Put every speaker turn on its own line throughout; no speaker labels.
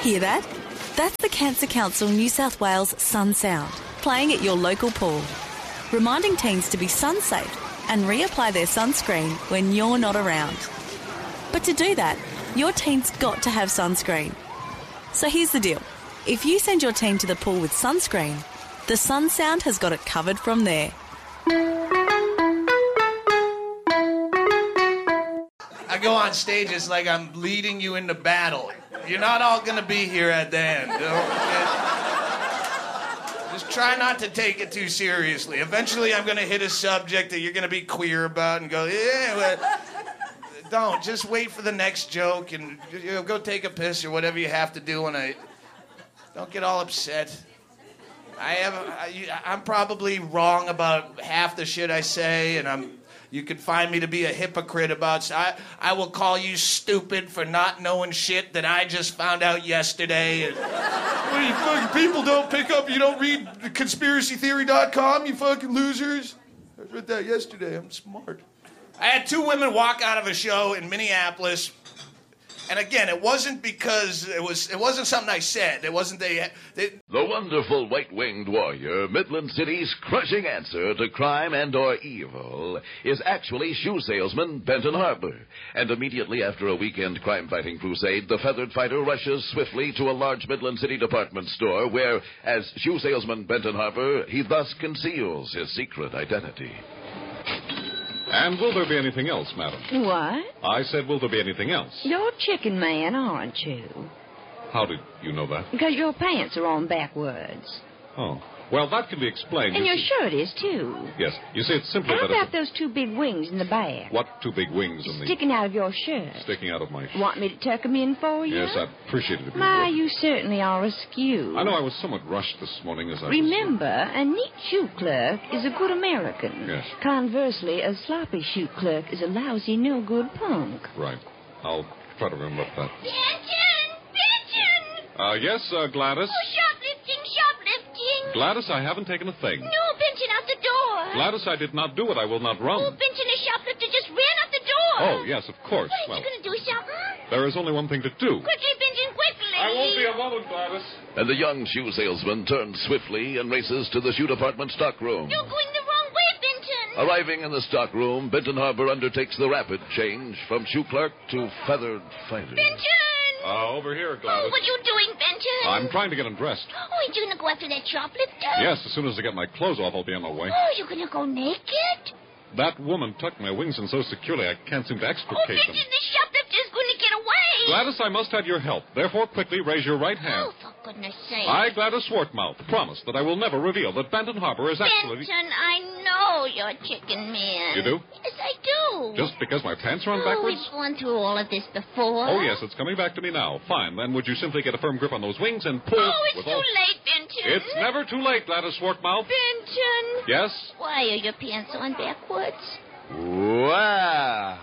Hear that? That's the Cancer Council New South Wales Sun Sound, playing at your local pool, reminding teens to be sun safe and reapply their sunscreen when you're not around. But to do that, your teen's got to have sunscreen. So here's the deal. If you send your teen to the pool with sunscreen, the Sun Sound has got it covered from there.
I go on stage, it's like I'm leading you into battle. You're not all going to be here at the end. Just try not to take it too seriously. Eventually I'm going to hit a subject that you're going to be queer about and go, yeah, well, don't. Just wait for the next joke and go take a piss or whatever you have to do. Don't get all upset. I'm probably wrong about half the shit I say, and you can find me to be a hypocrite about... I will call you stupid for not knowing shit that I just found out yesterday. And, what, you fucking people don't pick up, you don't read conspiracytheory.com, you fucking losers? I read that yesterday, I'm smart. I had 2 women walk out of a show in Minneapolis. And again, it wasn't because it wasn't something I said. It wasn't they.
The wonderful white-winged warrior, Midland City's crushing answer to crime and or evil, is actually shoe salesman Benton Harbor. And immediately after a weekend crime-fighting crusade, the feathered fighter rushes swiftly to a large Midland City department store where, as shoe salesman Benton Harbor, he thus conceals his secret identity.
And will there be anything else, madam?
What?
I said, will there be anything else?
You're Chicken Man, aren't you?
How did you know that?
Because your pants are on backwards.
Oh. Well, that can be explained.
And your shirt is, too.
Yes. You see, it's simply
How
that...
about those 2 big wings in the back?
What 2 big wings in the...
Sticking out of your shirt.
Sticking out of my shirt.
Want me to tuck 'em in for you?
Yes, I'd appreciate it if you
My,
would.
you certainly are askew.
I know I was somewhat rushed this morning as I
Remember, a neat shoe clerk is a good American.
Yes.
Conversely, a sloppy shoe clerk is a lousy, no-good punk.
Right. I'll try to remember that.
Benton!
Yes, Gladys?
Oh, shoplifting!
Gladys, I haven't taken a thing.
No, Benton, out the door.
Gladys, I did not do it. I will not run.
Oh, Benton, a shoplifter just ran out the door.
Oh, yes, of course.
What are you going to do, something?
There is only one thing to do.
Quickly, Benton, quickly.
I won't be a moment, Gladys.
And the young shoe salesman turns swiftly and races to the shoe department stockroom.
You're going the wrong way, Benton.
Arriving in the stockroom, Benton Harbor undertakes the rapid change from shoe clerk to feathered fighter.
Benton!
Over here, Gladys.
Oh, what are you doing, Benton?
I'm trying to get undressed.
Oh, are you going to go after that shoplifter?
Yes, as soon as I get my clothes off, I'll be on my way.
Oh, you're going to go naked?
That woman tucked my wings in so securely I can't seem to
Oh,
extricate
Benton,
them.
the shoplifter is going to get away.
Gladys, I must have your help. Therefore, quickly raise your right hand.
Oh, for goodness sake.
I, Gladys Swartmouth, promise that I will never reveal that Benton Harbor is actually...
Benton, I know you're Chicken Man.
You do?
Yes, I do.
Just because my pants are on
Oh,
backwards?
we've gone through all of this before.
Oh, yes, it's coming back to me now. Fine, then would you simply get a firm grip on those wings and pull...
Oh, it's
with
too
all...
late, Benton.
It's never too late, Gladys Swartmouth.
Benton.
Yes?
Why are your pants on backwards?
Wow.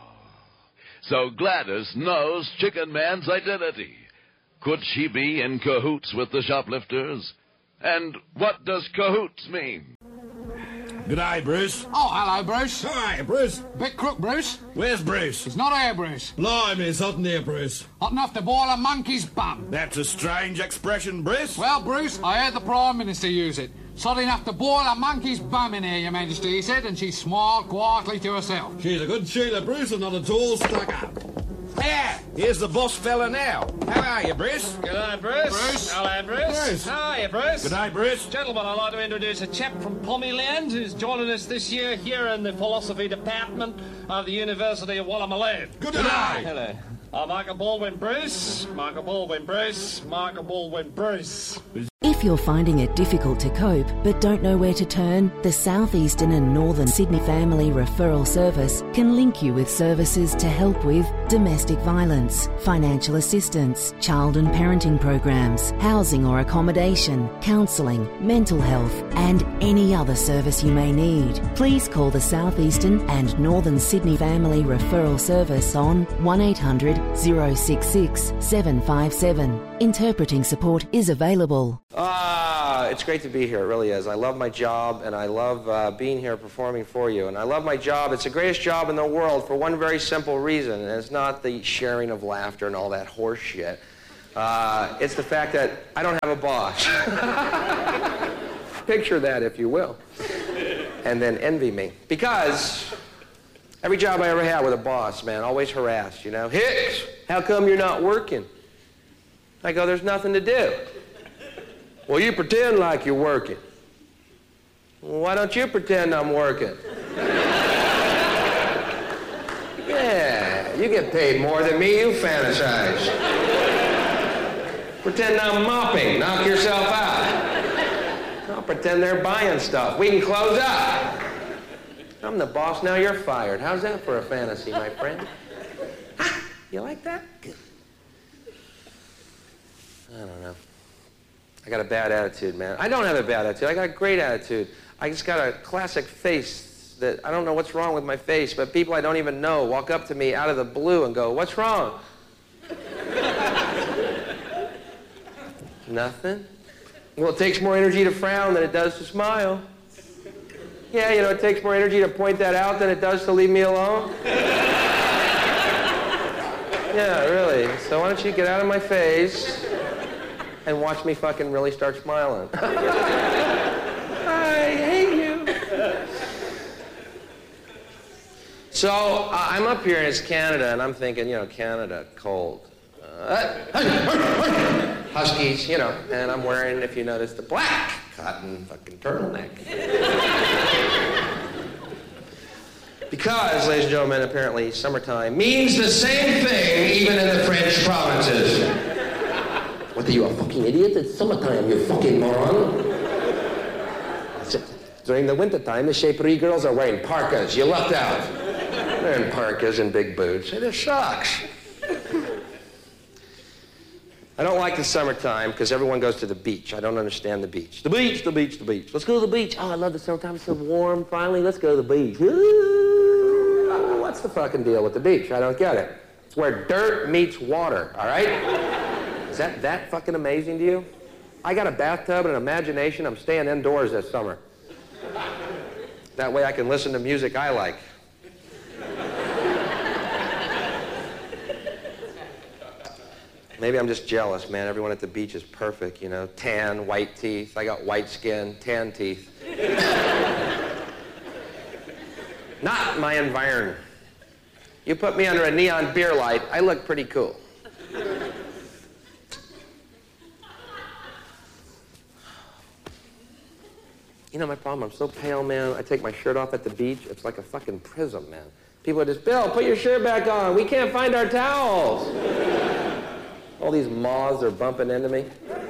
So Gladys knows Chicken Man's identity. Could she be in cahoots with the shoplifters? And what does cahoots mean?
G'day, Bruce.
Oh, hello, Bruce.
Hi, Bruce.
Bit crook, Bruce.
Where's Bruce?
He's not here, Bruce.
Blimey, it's hot in here, Bruce.
Hot enough to boil a monkey's bum.
That's a strange expression, Bruce.
Well, Bruce, I heard the Prime Minister use it. It's hot enough to boil a monkey's bum in here, Your Majesty, he said, and she smiled quietly to herself.
She's a good Sheila, Bruce, and not at all stuck up. Yeah, here's the boss fella now. How are you, Bruce?
G'day, Bruce.
Bruce.
Hello, Bruce.
Bruce.
How are you, Bruce?
G'day, Bruce.
Gentlemen, I'd like to introduce a chap from Pommyland who's joining us this year here in the philosophy department of the University of Woolloomooloo.
Good day.
Hello. Michael Baldwin Bruce. Michael Baldwin Bruce. Michael Baldwin Bruce.
If you're finding it difficult to cope but don't know where to turn, the South Eastern and Northern Sydney Family Referral Service can link you with services to help with domestic violence, financial assistance, child and parenting programs, housing or accommodation, counselling, mental health and any other service you may need. Please call the South Eastern and Northern Sydney Family Referral Service on 1800 066 757. Interpreting support is available.
It's great to be here, it really is. I love my job, and I love being here performing for you. And I love my job. It's the greatest job in the world for one very simple reason, and it's not the sharing of laughter and all that horse shit. It's the fact that I don't have a boss. Picture that, if you will. And then envy me. Because every job I ever had with a boss, man, always harassed, you know. Hicks, how come you're not working? I go, there's nothing to do. Well, you pretend like you're working. Well, why don't you pretend I'm working? Yeah, you get paid more than me, you fantasize. Pretend I'm mopping, knock yourself out. I'll pretend they're buying stuff. We can close up. I'm the boss, now you're fired. How's that for a fantasy, my friend? You like that? Good. I don't know. I got a bad attitude, man. I don't have a bad attitude. I got a great attitude. I just got a classic face that I don't know what's wrong with my face, but people I don't even know walk up to me out of the blue and go, what's wrong? Nothing. Well, it takes more energy to frown than it does to smile. Yeah, you know, it takes more energy to point that out than it does to leave me alone. Yeah, really. So why don't you get out of my face and watch me fucking really start smiling. I hate you. So I'm up here and it's Canada, and I'm thinking, you know, Canada, cold. Huskies, you know, and I'm wearing, if you notice, the black cotton fucking turtleneck. Because, ladies and gentlemen, apparently summertime means the same thing even in the French provinces. What, are you a fucking idiot? It's summertime, you fucking moron. During the wintertime, the Chaperie girls are wearing parkas. You lucked out. They're in parkas and big boots. It just sucks. I don't like the summertime because everyone goes to the beach. I don't understand the beach. The beach, the beach, the beach. Let's go to the beach. Oh, I love the summertime. It's so warm. Finally, let's go to the beach. Ooh, what's the fucking deal with the beach? I don't get it. It's where dirt meets water, all right? Is that fucking amazing to you? I got a bathtub and an imagination. I'm staying indoors this summer. That way I can listen to music I like. Maybe I'm just jealous, man. Everyone at the beach is perfect, you know. Tan, white teeth. I got white skin, tan teeth. Not my environment. You put me under a neon beer light, I look pretty cool. You know my problem? I'm so pale, man. I take my shirt off at the beach. It's like a fucking prism, man. People are just, Bill, put your shirt back on. We can't find our towels. All these moths are bumping into me.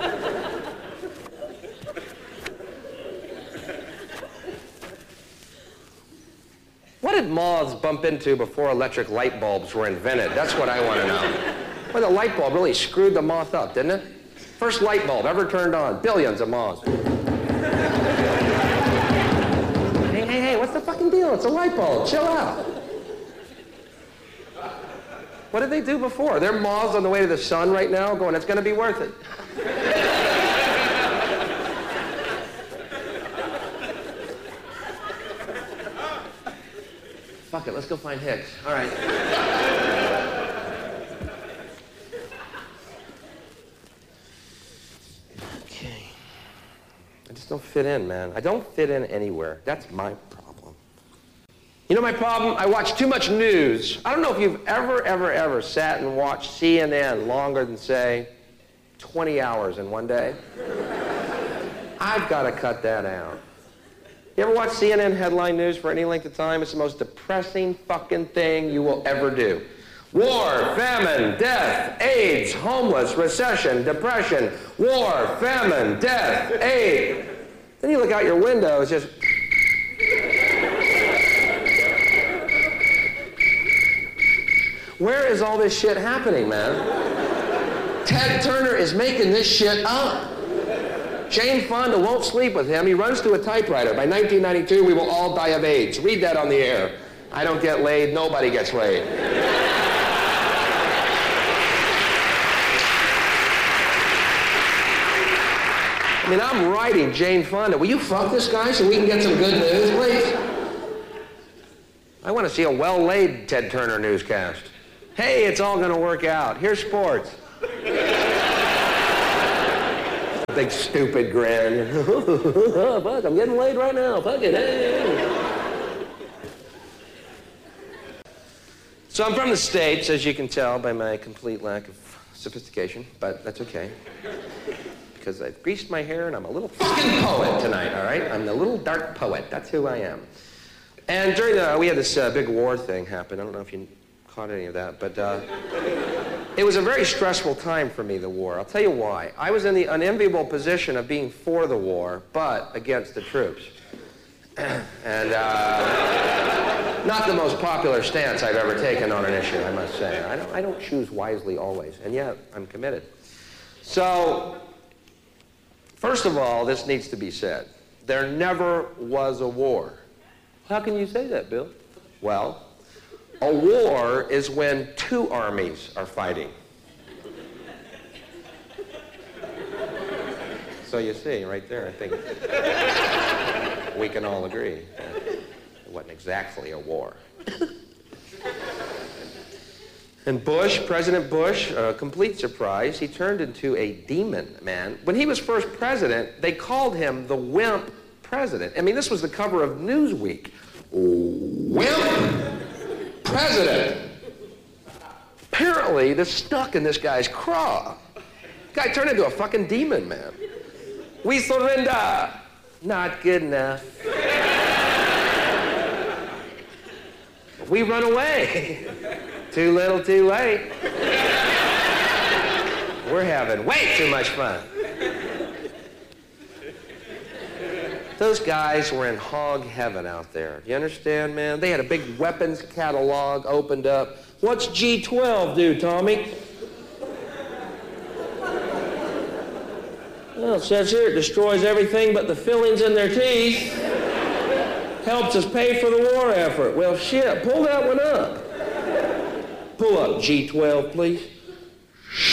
What did moths bump into before electric light bulbs were invented? That's what I want to know. Well, the light bulb really screwed the moth up, didn't it? First light bulb ever turned on. Billions of moths. Hey, what's the fucking deal? It's a light bulb. Chill out. What did they do before? They're moths on the way to the sun right now going, it's going to be worth it. Fuck it, let's go find Hicks. All right. Okay. I just don't fit in, man. I don't fit in anywhere. That's my problem. You know my problem? I watch too much news. I don't know if you've ever sat and watched CNN longer than, say, 20 hours in one day. I've got to cut that out. You ever watch CNN headline news for any length of time? It's the most depressing fucking thing you will ever do. War, famine, death, AIDS, homeless, recession, depression, war, famine, death, AIDS. Then you look out your window, it's just... Where is all this shit happening, man? Ted Turner is making this shit up. Jane Fonda won't sleep with him. He runs to a typewriter. By 1992, we will all die of AIDS. Read that on the air. I don't get laid. Nobody gets laid. I mean, I'm writing Jane Fonda. Will you fuck this guy so we can get some good news, please? I want to see a well-laid Ted Turner newscast. Hey, it's all going to work out. Here's sports. Big stupid grin. Fuck, I'm getting laid right now. Fuck it. Hey. So I'm from the States, as you can tell by my complete lack of sophistication, but that's okay. Because I've greased my hair and I'm a little fucking poet tonight, all right? I'm the little dark poet. That's who I am. And during we had this big war thing happen. I don't know if you caught any of that, but it was a very stressful time for me, the war. I'll tell you why. I was in the unenviable position of being for the war, but against the troops. And not the most popular stance I've ever taken on an issue, I must say. I don't choose wisely always, and yet I'm committed. So, first of all, this needs to be said. There never was a war. How can you say that, Bill? Well, a war is when two armies are fighting. So you see, right there, I think we can all agree it wasn't exactly a war. And Bush, President Bush, a complete surprise, he turned into a demon, man. When he was first president, they called him the wimp president. I mean, this was the cover of Newsweek. Wimp president. Apparently, this stuck in this guy's craw. Guy turned into a fucking demon, man. We surrender. Not good enough. We run away. Too little, too late. We're having way too much fun. Those guys were in hog heaven out there. You understand, man? They had a big weapons catalog opened up. What's G12 do, Tommy? Well, it says here it destroys everything but the fillings in their teeth. Helps us pay for the war effort. Well, shit, pull that one up. Pull up G12, please.